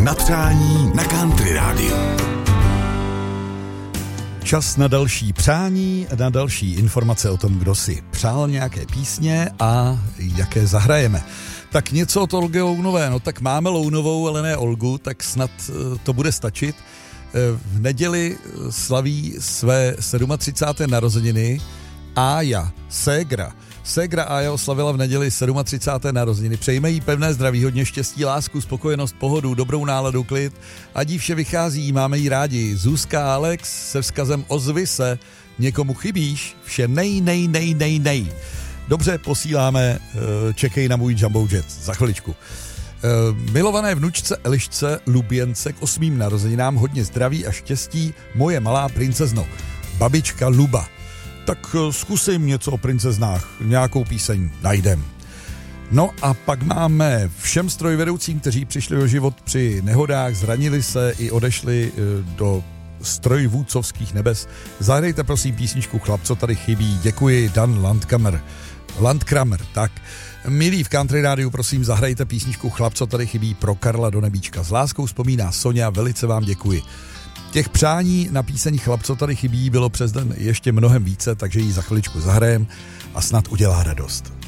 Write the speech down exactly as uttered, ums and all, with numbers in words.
Na přání na Country Rádiu. Čas na další přání, na další informace o tom, kdo si přál nějaké písně a jaké zahrajeme. Tak něco od Olgy Lounové, no tak máme Lounovou, ale ne Olgu, tak snad to bude stačit. V neděli slaví své třicáté sedmé narozeniny Ája, ségra. Ségra Ája oslavila v neděli třicáté sedmé narozeniny. Přejme jí pevné zdraví, hodně štěstí, lásku, spokojenost, pohodu, dobrou náladu, klid. Ať jí vše vychází, máme jí rádi. Zuzka a Alex se vzkazem ozvi se, někomu chybíš, vše nej, nej, nej, nej, nej. Dobře, posíláme, čekej na můj Jumbo Jet za chviličku. Milované vnučce Elišce Luběnce k osmým narozeninám hodně zdraví a štěstí, moje malá princezno, babička Luba. Tak zkusím něco o princeznách, nějakou píseň najdem. No a pak máme všem strojvedoucím, kteří přišli o život při nehodách, zranili se i odešli do strojvůdcovských nebes. Zahrajte prosím písničku Chlap, co tady chybí. Děkuji, Dan Landkramer. Landkramer, tak. Milí v Country Rádiu, prosím, zahrajte písničku Chlap, co tady chybí pro Karla do nebíčka. S láskou vzpomíná Sonja, velice vám děkuji. Těch přání na píseň Chlap, co tady chybí, bylo přes den ještě mnohem více, takže ji za chviličku zahrajem a snad udělá radost.